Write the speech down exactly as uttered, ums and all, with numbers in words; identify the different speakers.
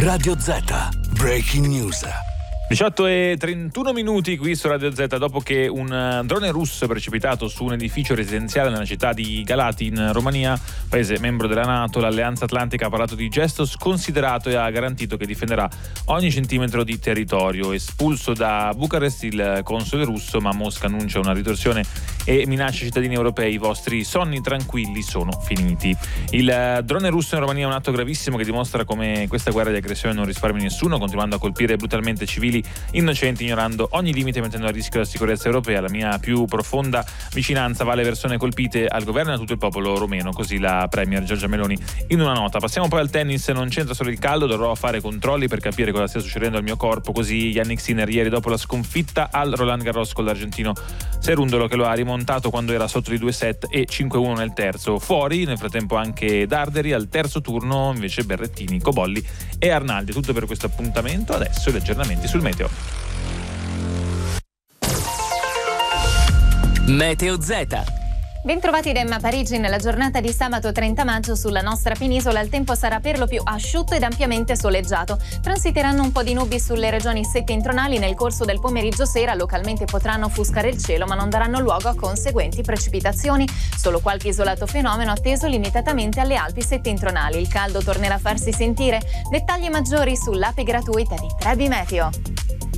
Speaker 1: Radio Z, Breaking News.
Speaker 2: diciotto e trentuno minuti qui su Radio Z, dopo che un drone russo è precipitato su un edificio residenziale nella città di Galati in Romania, paese membro della NATO. L'Alleanza Atlantica ha parlato di gesto sconsiderato e ha garantito che difenderà ogni centimetro di territorio. Espulso da Bucarest il console russo, ma Mosca annuncia una ritorsione e minaccia ai cittadini europei: i vostri sonni tranquilli sono finiti. Il drone russo in Romania è un atto gravissimo che dimostra come questa guerra di aggressione non risparmi nessuno, continuando a colpire brutalmente civili innocenti, ignorando ogni limite e mettendo a rischio la sicurezza europea. La mia più profonda vicinanza va alle persone colpite, al governo e a tutto il popolo romeno, così la premier Giorgia Meloni in una nota. Passiamo poi al tennis. Non c'entra solo il caldo, dovrò fare controlli per capire cosa stia succedendo al mio corpo, così Jannik Sinner ieri dopo la sconfitta al Roland Garros con l'argentino Cerundolo, che lo ha rimontato quando era sotto di due set e cinque uno nel terzo. Fuori nel frattempo anche Darderi, al terzo turno invece Berrettini, Cobolli e Arnaldi. Tutto per questo appuntamento, adesso gli aggiornamenti sul meteo.
Speaker 1: Meteo Z.
Speaker 3: Bentrovati da Emma Parigi. Nella giornata di sabato trenta maggio sulla nostra penisola il tempo sarà per lo più asciutto ed ampiamente soleggiato. Transiteranno un po' di nubi sulle regioni settentrionali. Nel corso del pomeriggio sera localmente potranno offuscare il cielo, ma non daranno luogo a conseguenti precipitazioni. Solo qualche isolato fenomeno atteso limitatamente alle Alpi settentrionali. Il caldo tornerà a farsi sentire. Dettagli maggiori sull'app gratuita di Trebi Meteo.